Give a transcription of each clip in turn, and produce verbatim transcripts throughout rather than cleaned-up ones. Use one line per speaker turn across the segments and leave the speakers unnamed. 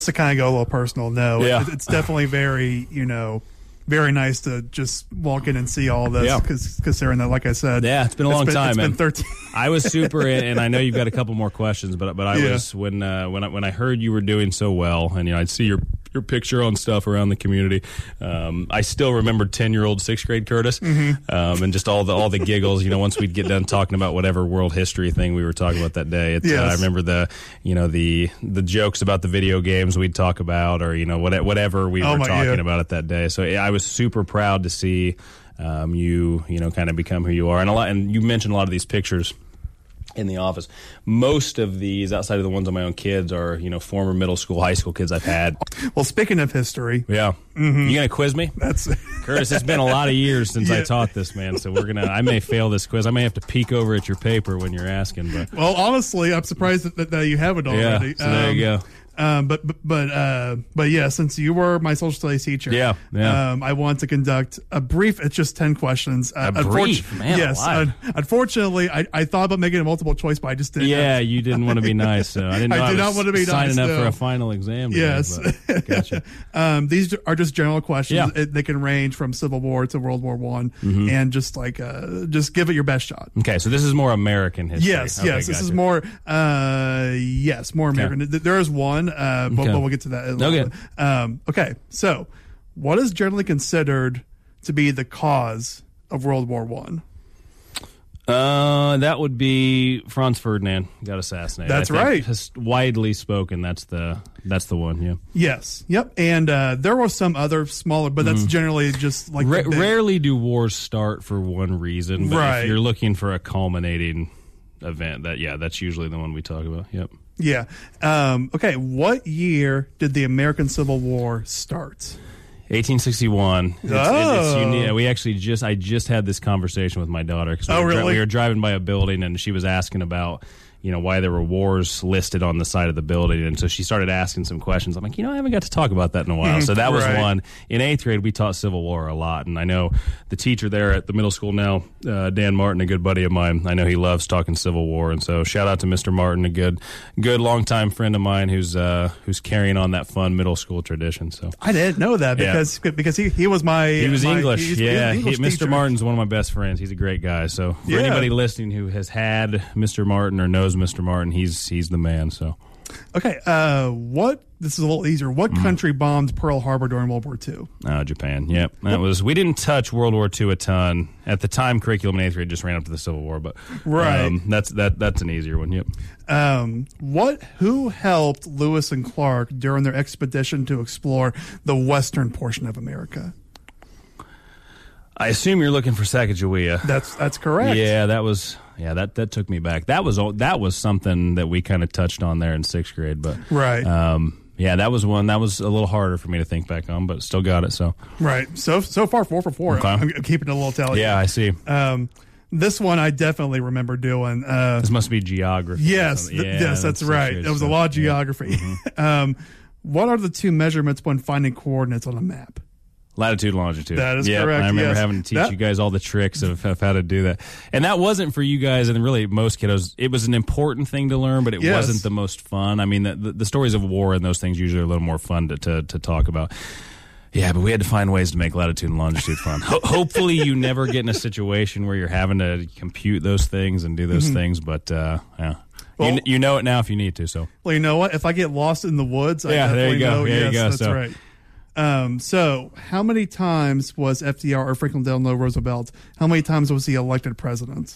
to kind of go a little personal, no,
Yeah.
it, it's definitely very, you know, very nice to just walk in and see all this
Yeah.
because considering that, like I said,
Yeah, it's been a long
been,
time,
It's
man.
been thirteen.
I was super, and I know you've got a couple more questions, but but I
Yeah.
was when uh, when I when I heard you were doing so well, and you know I'd see your your picture on stuff around the community. Um, I still remember ten year old sixth grade Curtis,
Mm-hmm.
um, and just all the all the giggles. You know, once we'd get done talking about whatever world history thing we were talking about that day, it,
Yes.
uh, I remember the you know the the jokes about the video games we'd talk about, or you know what, whatever we
Oh
were
my-
talking
yeah.
about it that day. So yeah, I was super proud to see um, you you know kind of become who you are, and a lot. And you mentioned a lot of these pictures in the office. Most of these, outside of the ones of my own kids, are you know former middle school, high school kids I've had.
Well, speaking of history,
Yeah, you gonna quiz me,
that's
Curtis? It's been a lot of years since I
Yeah.
taught this, man. So we're gonna. I may fail this quiz. I may have to peek over at your paper when you're asking, but
well, honestly, I'm surprised that, that, that you have it
yeah.
already.
So there you
Um,
go.
Um, but but but uh, but yeah, since you were my social studies teacher,
Yeah, yeah.
Um, I want to conduct a brief. It's just ten questions. Uh,
A brief?
unfortu-
Man
yes.
alive.
un- unfortunately, I, I thought about making a multiple choice, but I just didn't.
Yeah, you didn't want to be nice, so I didn't know
I
I,
did
was
not want to be
signing
nice,
up for
no.
a final exam. Today,
Yes.
but- gotcha.
Um, these are just general questions.
Yeah.
It, they can range from Civil War to World War One,
Mm-hmm.
and just like uh, just give it your best shot.
Okay, so this is more American history.
Yes,
Okay,
yes. This is
gotcha.
more, uh, yes, more American. Th- There is one, uh, but,
Okay.
but we'll get to that. In a little
Okay.
bit. Um, okay. So, what is generally considered to be the cause of World War One?
Uh, that would be Franz Ferdinand got assassinated.
That's
I think
right.
Just widely spoken, that's the that's the one. Yeah.
Yes. Yep. And uh, there were some other smaller, but that's generally just like
Mm. Ra-
the big-
rarely do wars start for one reason, but
Right.
if you're looking for a culminating event, that yeah, that's usually the one we talk about. Yep.
Yeah. Um, okay. What year did the American Civil War start?
eighteen sixty-one. It's, it- it's
Oh.
unique. We actually just I just had this conversation with my daughter because we,
Oh,
were dri-
really?
we were driving by a building and she was asking about you know why there were wars listed on the side of the building, and so she started asking some questions. I'm like, you know, I haven't got to talk about that in a while. So that was
Right.
one. In eighth grade, we taught Civil War a lot, and I know the teacher there at the middle school now, uh, Dan Martin, a good buddy of mine. I know he loves talking Civil War, and so shout out to Mister Martin, a good, good longtime friend of mine who's uh, who's carrying on that fun middle school tradition. So.
I didn't know that
Yeah.
because because he, he was my
He was
my-
English,
he's- he's
yeah.
an English
He, Mister
teacher.
Martin's one of my best friends. He's a great guy. So for
Yeah.
anybody listening who has had Mister Martin or knows Mister Martin, he's he's the man. So
Okay. Uh, what? This is a little easier. What
Mm-hmm.
country bombed Pearl Harbor during World War Two?
uh, Japan, yep. That was we didn't touch World War Two a ton at the time. Curriculum in eighth grade just ran up to the Civil War, but
Right.
um, that's that that's an easier one. Yep.
Um, what? Who helped Lewis and Clark during their expedition to explore the western portion of America?
I assume you're looking for Sacagawea.
That's that's correct.
Yeah, that was yeah that that took me back. That was all- that was something that we kind of touched on there in sixth grade, but
Right.
Um, yeah, that was one that was a little harder for me to think back on, but still got it. So
Right. So so far four for four.
Okay.
I'm, I'm keeping a little tally.
yeah, I see.
Um, this one I definitely remember doing. Uh,
This must be geography. or
yes.
something.
th-
Yeah,
yes, that's right.
serious
It was a
stuff.
lot of geography. um, what are the two measurements when finding coordinates on a map?
Latitude and longitude.
That is
Yep,
correct,
I remember
yes.
having to teach
That-
you guys all the tricks of, of how to do that. And that wasn't for you guys and really most kiddos. It was an important thing to learn, but it
Yes.
wasn't the most fun. I mean, the, the, the stories of war and those things usually are a little more fun to, to, to talk about. Yeah, but we had to find ways to make latitude and longitude fun. Ho- hopefully you never get in a situation where you're having to compute those things and do those things, but uh, yeah.
Well-
you, you know it now if you need to, so.
Well, you know what? If I get lost in the woods, I
Yeah, there
definitely
you go.
know.
There you
yes,
go.
that's
So-
right. Um, so, how many times was F D R or Franklin Delano Roosevelt? How many times was he elected president?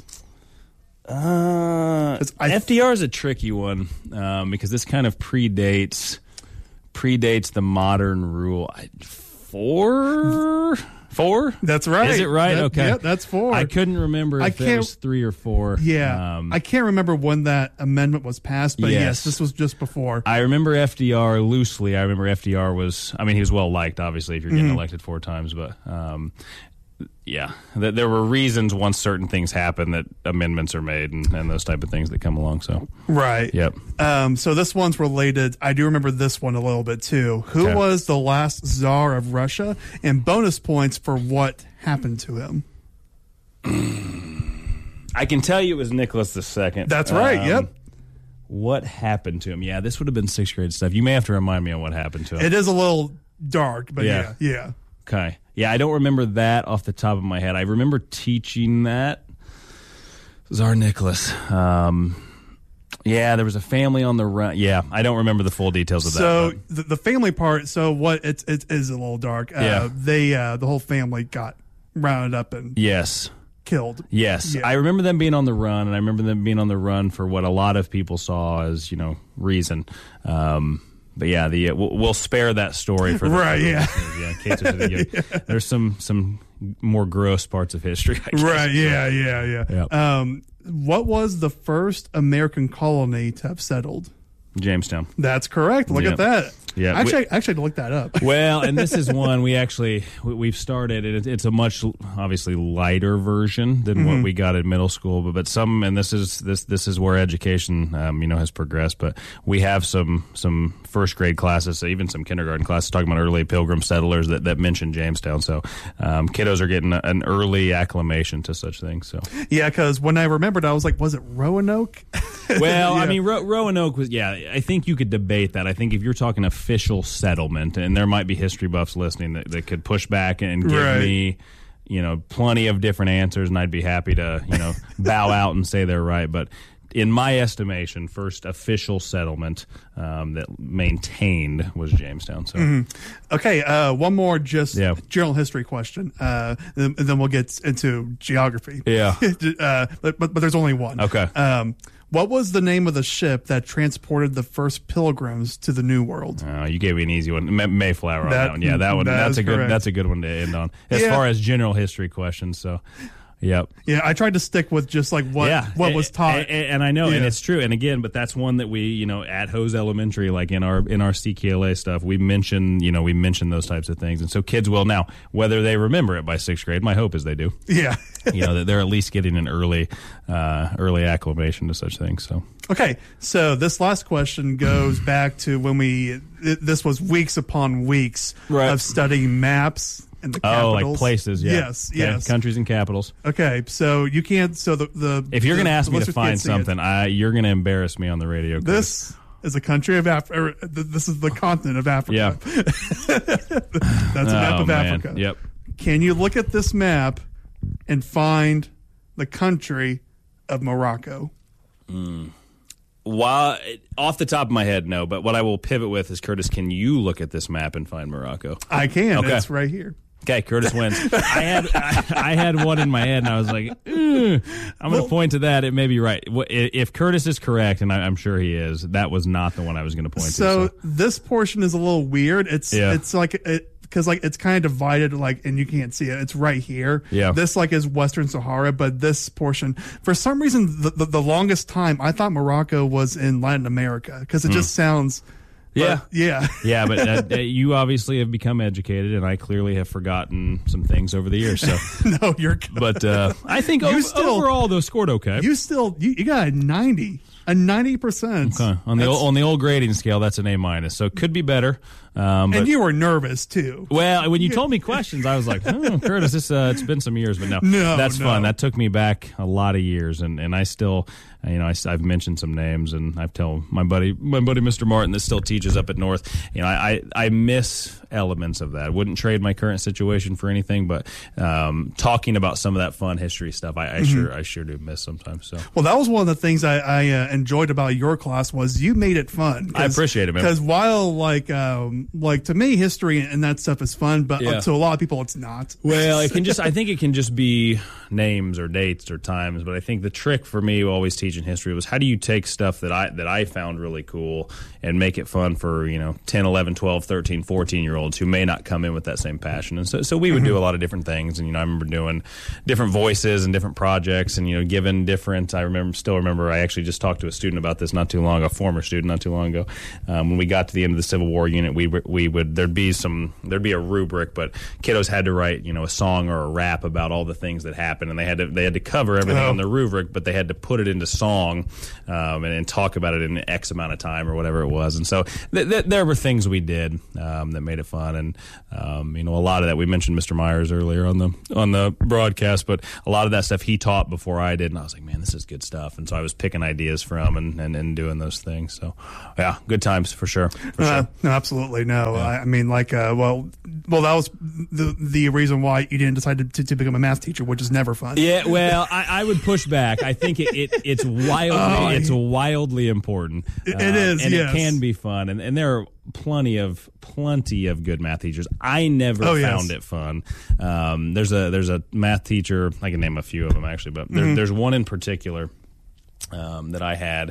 Uh,
I-
F D R is a tricky one um, because this kind of predates predates the modern rule. I, four, four.
That's right.
Is it right?
That-
okay,
yeah, that's four.
I couldn't remember
I
if it
can't-
was three or four.
Yeah,
um,
I can't remember when that amendment was passed, but yes,
Yes.
this was just before.
I remember F D R loosely. I remember F D R was. I mean, he was well liked, obviously, if you're getting
Mm-hmm.
elected four times. But um, yeah, th- there were reasons once certain things happen that amendments are made and, and those type of things that come along. So
Right.
yep.
Um, so this one's related. I do remember this one a little bit too. Who
Okay.
was the last Tsar of Russia? And bonus points for what happened to him.
I can tell you it was Nicholas the Second.
That's right.
Um,
Yep.
What happened to him? Yeah, this would have been sixth grade stuff. You may have to remind me on what happened to him.
It is a little dark, but yeah,
Yeah.
yeah.
Okay. Yeah, I don't remember that off the top of my head. I remember teaching that. Tsar Nicholas. Um, yeah, there was a family on the run. Yeah, I don't remember the full details of that.
So
but-
the, the family part. So what? It's it is a little dark. Uh,
Yeah.
They uh, the whole family got rounded up and
yes.
killed.
Yes,
Yeah.
I remember them being on the run, and I remember them being on the run for what a lot of people saw as, you know, reason. Um, but yeah, the uh, we'll, we'll spare that story for the,
Right,
for the
yeah.
listeners, yeah. In case there's, any- yeah. There's some some more gross parts of history. I guess.
Right. Yeah. Yeah. Yeah.
Yeah.
Um, what was the first American colony to have settled?
Jamestown.
That's correct. Look
Yeah.
at that.
Yeah,
Actually,
we-
I actually had to look that up.
Well, and this is one we actually we, we've started, and it, it's a much obviously lighter version than
Mm-hmm.
what we got in middle school. But but some, and this is this this is where education um, you know has progressed. But we have some some first grade classes, even some kindergarten classes talking about early Pilgrim settlers that, that mention Jamestown. So um, kiddos are getting an early acclimation to such things. So
Yeah, because when I remembered, I was like, was it Roanoke?
well, I
Yeah.
mean, Ro- Roanoke was, yeah, I think you could debate that. I think if you're talking official settlement, and there might be history buffs listening that, that could push back and give
Right.
me, you know, plenty of different answers, and I'd be happy to, you know, bow out and say they're right. But in my estimation, first official settlement um, that maintained was Jamestown. So,
Okay, uh, one more just
Yeah.
general history question, uh, and then we'll get into geography.
Yeah.
uh, but, but but there's only one.
Okay.
Um, what was the name of the ship that transported the first pilgrims to the New World?
Uh, you gave me an easy one, May- Mayflower on
That-
that one. Yeah, that one.
that
That's
is
a good.
correct.
That's a good one to end on. As
Yeah.
far as general history questions, so, yep.
Yeah, I tried to stick with just like what
yeah,
what
and,
was taught.
and, and I know, and
Yeah.
it's true. And again, but that's one that we, you know, at Hose Elementary, like in our in our C K L A stuff, we mention, you know, we mention those types of things, and so kids will now, whether they remember it by sixth grade. My hope is they do.
yeah.
You know, that they're at least getting an early uh, early acclimation to such things. So
Okay, so this last question goes back to when we. It, this was weeks upon weeks
Right.
of studying maps and the
oh,
capitals.
like places, yeah,
Yes,
Okay,
yes.
countries and capitals.
Okay, so you can't. So the the
If you're
the-
going to ask
the
me to
listeners can't
find
see it.
something, I you're going to embarrass me on the radio. Chris.
This is a country of Africa. This is the continent of Africa.
Yeah.
That's a map
Oh,
of
man.
Africa.
Yep.
Can you look at this map and find the country of Morocco?
While off the top of my head, no. But what I will pivot with is, Curtis, can you look at this map and find Morocco?
I can.
Okay.
It's right here.
Okay, Curtis wins. I had I, I had one in my head, and I was like, "Ugh." I'm going to point to that. It may be right. Wh- If Curtis is correct, and I, I'm sure he is, that was not the one I was going to point
So,
to. So
this portion is a little weird. It's
Yeah.
it's like it because like it's kind of divided like and you can't see it. It's right here.
Yeah.
This like is Western Sahara, but this portion for some reason the the, the longest time I thought Morocco was in Latin America because it just sounds.
Hmm. Yeah.
but- yeah.
yeah, but uh, uh, you obviously have become educated, and I clearly have forgotten some things over the years. So,
No, you're good.
but uh, I think
You
o-
still-
overall, though, scored okay.
You still you, you got a ninety, a ninety percent.
Okay. On the
That's-
old, on the old grading scale, that's an A minus. So it could be better. Um, but
and you were nervous too.
Well, when you told me questions, I was like, oh, Curtis, this, uh, it's been some years, but no,
No,
that's
no.
fun. That took me back a lot of years, and, and I still, you know, I, have mentioned some names, and I've told my buddy, my buddy Mister Martin, that still teaches up at North. You know, I, I, I miss elements of that. Wouldn't trade my current situation for anything, but um, talking about some of that fun history stuff, I, I
Mm-hmm.
sure, I sure do miss sometimes. So
Well, that was one of the things I, I uh, enjoyed about your class was you made it fun.
I appreciate it, man.
Because while like um, like to me history and that stuff is fun, but
Yeah.
to a lot of people it's not.
Well, it can just, I think it can just be names or dates or times, but I think the trick for me always teaching history was how do you take stuff that I that I found really cool and make it fun for, you know, ten, eleven, twelve, thirteen, fourteen year olds who may not come in with that same passion. And so so we would do a lot of different things, and you know, I remember doing different voices and different projects, and you know, given different I remember still remember I actually just talked to a student about this not too long ago, a former student not too long ago. Um, when we got to the end of the Civil War unit, we were- we would there'd be some there'd be a rubric, but kiddos had to write, you know, a song or a rap about all the things that happened, and they had to they had to cover everything
Oh.
on the rubric, but they had to put it into song um, and, and talk about it in X amount of time or whatever it was. And so th- th- there were things we did um, that made it fun, and um, you know, a lot of that we mentioned Mister Myers earlier on the on the broadcast, but a lot of that stuff he taught before I did, and I was like, man, this is good stuff. And so I was picking ideas from from and, and, and doing those things. So, yeah, good times for sure. For
uh,
sure.
No, absolutely no.
Yeah.
I, I mean, like, uh, well, well, that was the the reason why you didn't decide to, to become a math teacher, which is never fun.
Yeah, well, I, I would push back. I think it, it it's wildly
Oh,
it's wildly important.
It
Um,
is,
and
yes.
it can be fun, and and there are plenty of plenty of good math teachers. I never
Oh, yes.
found it fun. Um, there's a there's a math teacher. I can name a few of them actually, but there,
Mm-hmm.
there's one in particular um, that I had.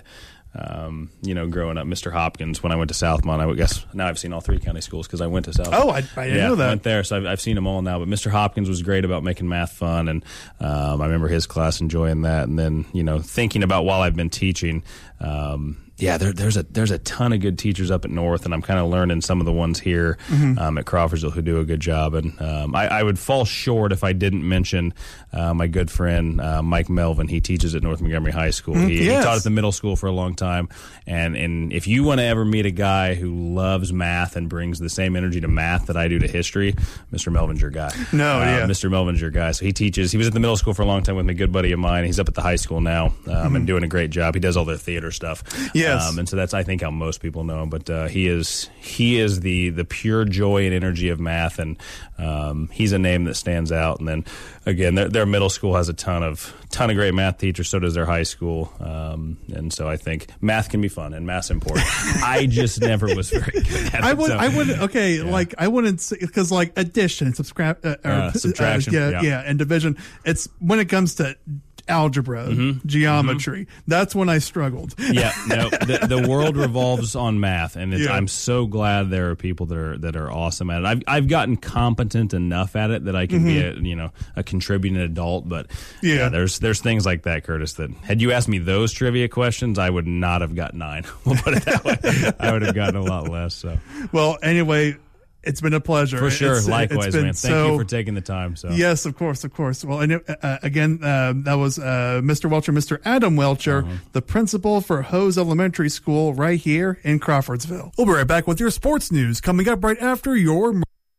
Um, you know, growing up, Mister Hopkins, when I went to Southmont, I would guess now I've seen all three county schools because I went to Southmont.
Oh, I, I didn't
yeah,
know that.
I went there, so I've, I've seen them all now. But Mister Hopkins was great about making math fun, and um, I remember his class enjoying that. And then, you know, thinking about while I've been teaching, um, yeah, there, there's a there's a ton of good teachers up at North, and I'm kind of learning some of the ones here
Mm-hmm.
um, at Crawfordsville who do a good job. And um, I, I would fall short if I didn't mention uh, my good friend uh, Mike Melvin. He teaches at North Montgomery High School. He,
yes.
he taught at the middle school for a long time, and and if you want to ever meet a guy who loves math and brings the same energy to math that I do to history, Mister Melvin's your guy.
No,
Uh,
yeah.
Mister Melvin's your guy. So he teaches. He was at the middle school for a long time with me, good buddy of mine. He's up at the high school now um,
Mm-hmm.
and doing a great job. He does all the theater stuff.
Yes.
Um, and so that's, I think, how most people know him. But uh, he is he is the the pure joy and energy of math, and um, he's a name that stands out. And then again, their, their middle school has a ton of ton of great math teachers. So does their high school. Um, and so I think math can be fun and math's important. I just never was very good at it.
I would,
so-
I would, okay,
Yeah.
like I wouldn't say because like addition, subscribe, uh, or,
Uh, subtraction,
yeah,
yeah.
yeah, and division. It's when it comes to algebra,
Mm-hmm.
geometry. That's when I struggled.
Yeah, no, the, the world revolves on math, and it's,
Yeah.
I'm so glad there are people that are that are awesome at it. I've I've gotten competent enough at it that I can be a you know a contributing adult, but
Mm-hmm. Yeah.
there's there's things like that, Curtis. That had you asked me those trivia questions, I would not have got nine. We'll put it that way. I would have gotten a lot less. So
Well, anyway, it's been a pleasure.
for sure,
It's-
likewise,
it's been
man. Thank
so-
you for taking the time. So
Yes, of course, of course. Well, and uh, again, uh, that was uh, Mister Welcher, Mister Adam Welcher,
Uh-huh.
the principal for Hose Elementary School right here in Crawfordsville. We'll be right back with your sports news coming up right after your.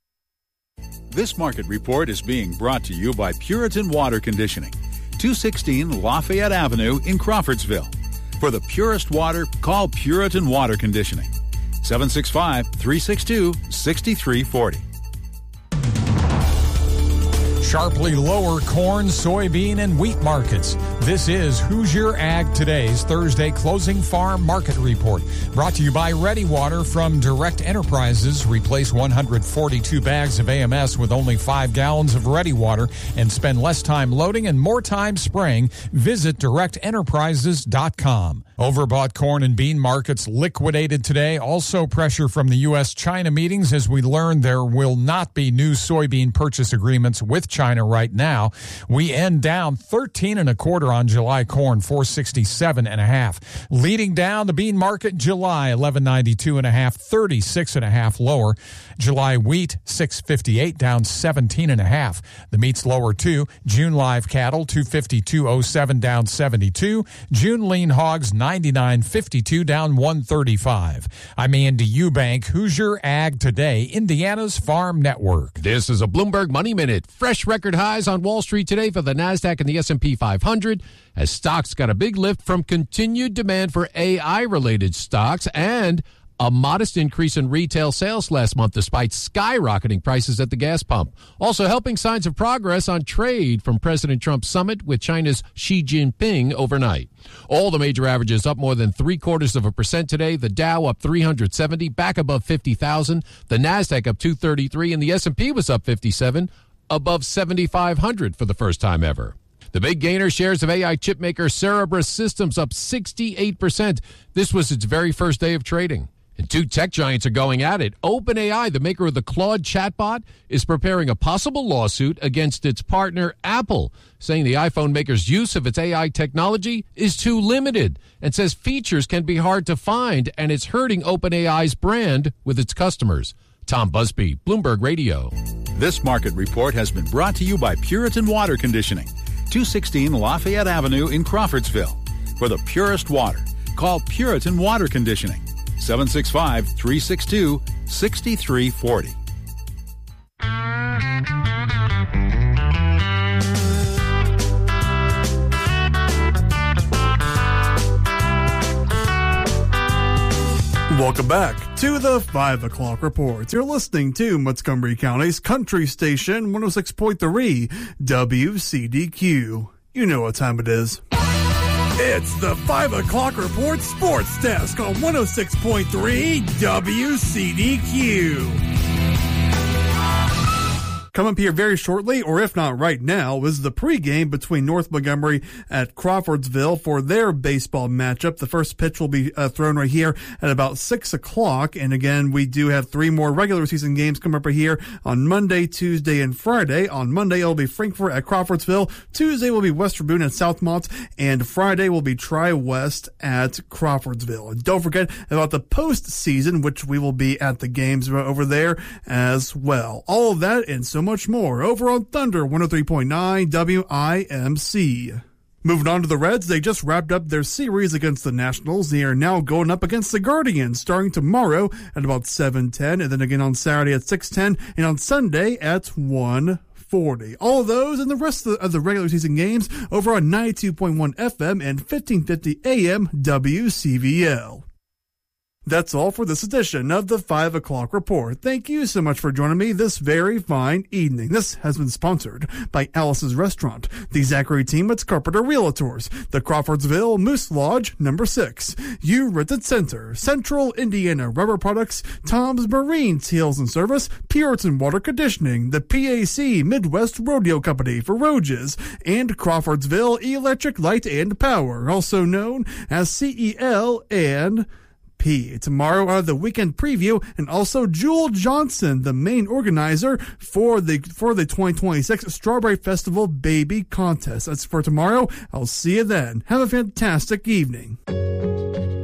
This market report is being brought to you by Puritan Water Conditioning, two sixteen Lafayette Avenue in Crawfordsville. For the purest water, call Puritan Water Conditioning, seven six five, three six two, six three four zero.
Sharply lower corn, soybean, and wheat markets. This is Hoosier Ag Today's Thursday Closing Farm Market Report. Brought to you by Ready Water from Direct Enterprises. Replace one hundred forty-two bags of A M S with only five gallons of Ready Water and spend less time loading and more time spraying. Visit direct enterprises dot com. Overbought corn and bean markets liquidated today. Also pressure from the U S China meetings as we learn there will not be new soybean purchase agreements with China right now. We end down thirteen and a quarter on July corn, four sixty-seven and a half. Leading down the bean market, July eleven ninety-two and a half, thirty-six and a half lower. July wheat six fifty-eight down seventeen and a half. The meat's lower too. June live cattle two fifty-two oh seven down seventy-two. June lean hogs ninety-nine fifty-two down one thirty-five. I'm Andy Eubank, Hoosier Ag Today, Indiana's Farm Network.
This is a Bloomberg Money Minute. Fresh record highs on Wall Street today for the NASDAQ and the S and P five hundred as stocks got a big lift from continued demand for A I-related stocks and a modest increase in retail sales last month despite skyrocketing prices at the gas pump. Also helping signs of progress on trade from President Trump's summit with China's Xi Jinping overnight. All the major averages up more than three quarters of a percent today. The Dow up three hundred seventy, back above fifty thousand. The NASDAQ up two thirty-three, and the S and P was up fifty-seven, above seventy-five hundred for the first time ever. The big gainer, shares of A I chipmaker Cerebras Systems up sixty-eight percent. This was its very first day of trading. And two tech giants are going at it. OpenAI, the maker of the Claude chatbot, is preparing a possible lawsuit against its partner Apple, saying the iPhone maker's use of its A I technology is too limited and says features can be hard to find and it's hurting OpenAI's brand with its customers. Tom Busby, Bloomberg Radio.
This market report has been brought to you by Puritan Water Conditioning, two sixteen Lafayette Avenue in Crawfordsville. For the purest water, call Puritan Water Conditioning, seven six five, three six two, six three four zero.
Welcome back to the five o'clock Report. You're listening to Montgomery County's Country Station, one oh six point three W C D Q. You know what time it is. It's the five o'clock Report Sports Desk on one oh six point three W C D Q. Coming up here very shortly, or if not right now, is the pregame between North Montgomery at Crawfordsville for their baseball matchup. The first pitch will be uh, thrown right here at about six o'clock. And again, we do have three more regular season games coming up right here on Monday, Tuesday, and Friday. On Monday, it'll be Frankfort at Crawfordsville. Tuesday will be West Rabun at Southmont. And Friday will be Tri-West at Crawfordsville. And don't forget about the postseason, which we will be at the games over there as well. All of that and so much more over on Thunder one oh three point nine W I M C. Moving on to the Reds, they just wrapped up their series against the Nationals. They are now going up against the Guardians starting tomorrow at about seven ten, and then again on Saturday at six ten, and on Sunday at one forty. All of those and the rest of the, of the regular season games over on ninety-two point one F M and fifteen fifty A M W C V L. That's all for this edition of the five o'clock Report. Thank you so much for joining me this very fine evening. This has been sponsored by Alice's Restaurant, the Zachary team at Carpenter Realtors, the Crawfordsville Moose Lodge number six, U Rented Center, Central Indiana Rubber Products, Tom's Marine Seals and Service, Puritan Water Conditioning, the P A C Midwest Rodeo Company for Roges, and Crawfordsville Electric Light and Power, also known as C E L and P. Tomorrow are the weekend preview, and also Jewel Johnson, the main organizer for the for the twenty twenty-six Strawberry Festival Baby Contest. That's for tomorrow. I'll see you then. Have a fantastic evening.